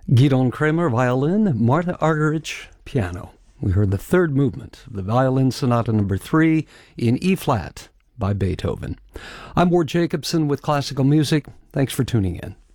Gidon Kremer, violin, Martha Argerich, piano. We heard the third movement of the Violin Sonata No. 3 in E-flat by Beethoven. I'm Ward Jacobson with Classical Music. Thanks for tuning in.